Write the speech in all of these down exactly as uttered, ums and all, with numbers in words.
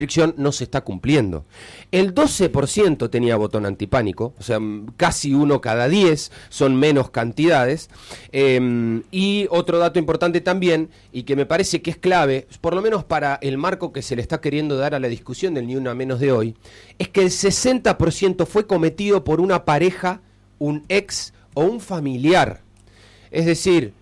restricción no se está cumpliendo. El doce por ciento tenía botón antipánico, o sea, casi uno cada diez, son menos cantidades. Eh, y otro dato importante también, y que me parece que es clave, por lo menos para el marco que se le está queriendo dar a la discusión del Ni Una Menos de hoy, es que el sesenta por ciento fue cometido por una pareja, un ex o un familiar. Es decir,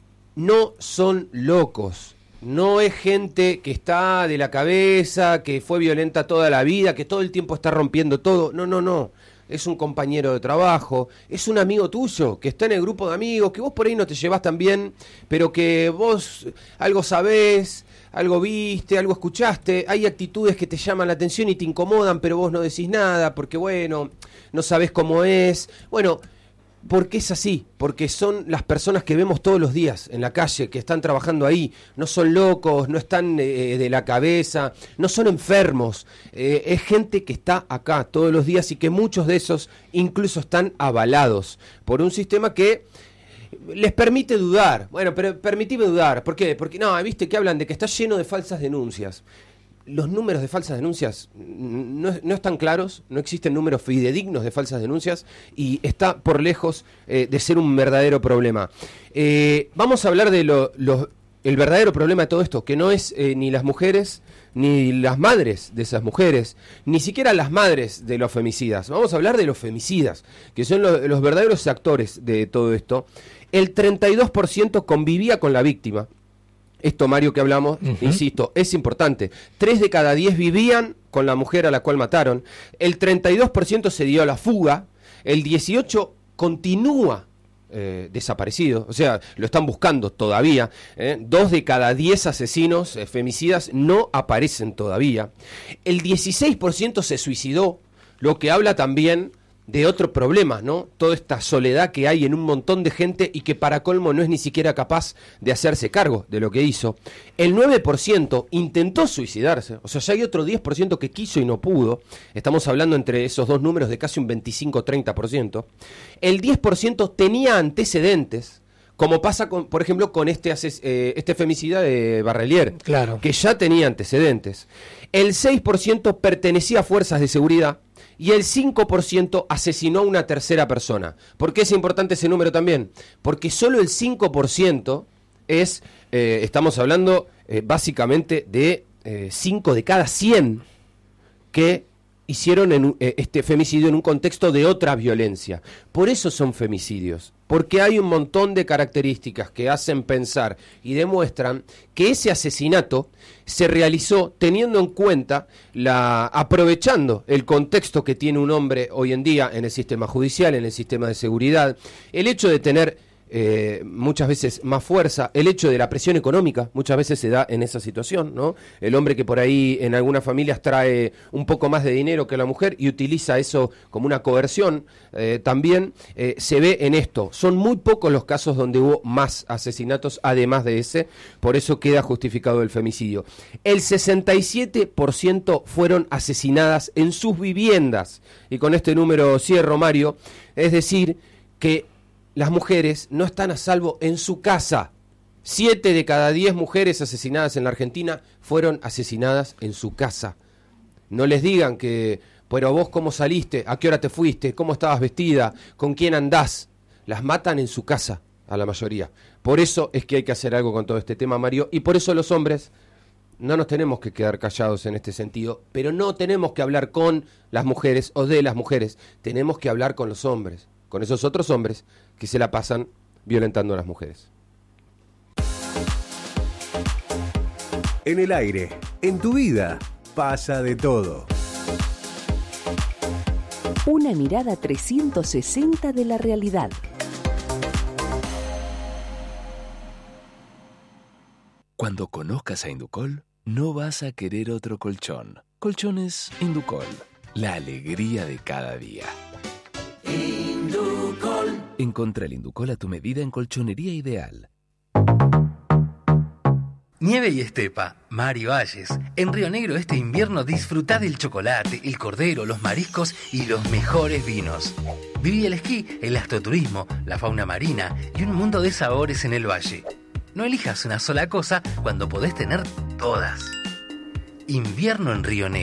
no son locos. No es gente que está de la cabeza, que fue violenta toda la vida, que todo el tiempo está rompiendo todo. No, no, no. Es un compañero de trabajo, es un amigo tuyo, que está en el grupo de amigos, que vos por ahí no te llevas tan bien, pero que vos algo sabés, algo viste, algo escuchaste. Hay actitudes que te llaman la atención y te incomodan, pero vos no decís nada, porque bueno, no sabés cómo es. Bueno, porque es así, porque son las personas que vemos todos los días en la calle, que están trabajando ahí, no son locos, no están eh, de la cabeza, no son enfermos, eh, es gente que está acá todos los días y que muchos de esos incluso están avalados por un sistema que les permite dudar. Bueno, pero permitime dudar, ¿por qué? Porque no, viste que hablan de que está lleno de falsas denuncias. Los números de falsas denuncias no, no están claros, no existen números fidedignos de falsas denuncias y está por lejos eh, de ser un verdadero problema. Eh, vamos a hablar de lo, lo, el verdadero problema de todo esto, que no es eh, ni las mujeres, ni las madres de esas mujeres, ni siquiera las madres de los femicidas. Vamos a hablar de los femicidas, que son lo, los verdaderos actores de todo esto. El treinta y dos por ciento convivía con la víctima. Esto, Mario, que hablamos, uh-huh. insisto, es importante. Tres de cada diez vivían con la mujer a la cual mataron. El treinta y dos por ciento se dio a la fuga. El dieciocho por ciento continúa eh, desaparecido. O sea, lo están buscando todavía. ¿eh? Dos de cada diez asesinos, eh, femicidas, no aparecen todavía. El dieciséis por ciento se suicidó, lo que habla también de otro problema, ¿no? Toda esta soledad que hay en un montón de gente y que para colmo no es ni siquiera capaz de hacerse cargo de lo que hizo. El nueve por ciento intentó suicidarse, o sea, ya hay otro diez por ciento que quiso y no pudo. Estamos hablando entre esos dos números de casi un veinticinco a treinta por ciento. El diez por ciento tenía antecedentes, como pasa, con, por ejemplo, con este, eh, este femicida de Barrelier, claro, que ya tenía antecedentes. El seis por ciento pertenecía a fuerzas de seguridad, y el cinco por ciento asesinó a una tercera persona. ¿Por qué es importante ese número también? Porque solo el cinco por ciento es, eh, estamos hablando eh, básicamente de eh, cinco de cada cien que hicieron en, eh, este femicidio en un contexto de otra violencia. Por eso son femicidios, porque hay un montón de características que hacen pensar y demuestran que ese asesinato se realizó teniendo en cuenta, la aprovechando el contexto que tiene un hombre hoy en día en el sistema judicial, en el sistema de seguridad, el hecho de tener Eh, muchas veces más fuerza, el hecho de la presión económica muchas veces se da en esa situación, ¿no? El hombre que por ahí en algunas familias trae un poco más de dinero que la mujer y utiliza eso como una coerción, eh, también eh, se ve en esto. Son muy pocos los casos donde hubo más asesinatos además de ese, por eso queda justificado el femicidio. El sesenta y siete por ciento fueron asesinadas en sus viviendas, y con este número cierro, Mario, es decir, que las mujeres no están a salvo en su casa. Siete de cada diez mujeres asesinadas en la Argentina fueron asesinadas en su casa. No les digan que, pero vos cómo saliste, a qué hora te fuiste, cómo estabas vestida, con quién andás. Las matan en su casa, a la mayoría. Por eso es que hay que hacer algo con todo este tema, Mario, y por eso los hombres no nos tenemos que quedar callados en este sentido, pero no tenemos que hablar con las mujeres o de las mujeres, tenemos que hablar con los hombres, con esos otros hombres que se la pasan violentando a las mujeres. En el aire, en tu vida, pasa de todo. Una mirada trescientos sesenta de la realidad. Cuando conozcas a Inducol, no vas a querer otro colchón. Colchones Inducol, la alegría de cada día. Inducol. Encontrá el Inducol a tu medida en Colchonería Ideal. Nieve y estepa, mar y valles. En Río Negro este invierno disfrutá del chocolate, el cordero, los mariscos y los mejores vinos. Viví el esquí, el astroturismo, la fauna marina y un mundo de sabores en el valle. No elijas una sola cosa cuando podés tener todas. Invierno en Río Negro.